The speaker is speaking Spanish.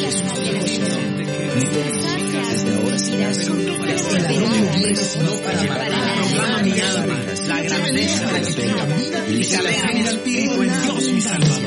La grandeza de la que tenga vida y que la tenga el Espíritu en Dios mi Salvador.